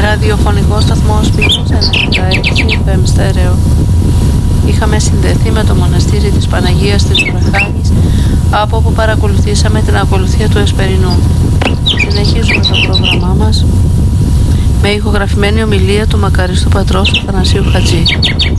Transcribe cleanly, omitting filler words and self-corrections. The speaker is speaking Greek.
Ραδιοφωνικό σταθμός Πύργος 96 FM στέρεο. Είχαμε συνδεθεί με το μοναστήρι της Παναγίας της Βραχάνης, από όπου παρακολουθήσαμε την ακολουθία του Εσπερινού. Συνεχίζουμε το πρόγραμμά μας με ηχογραφημένη ομιλία του μακαρίστου πατρός Αθανασίου Χατζή.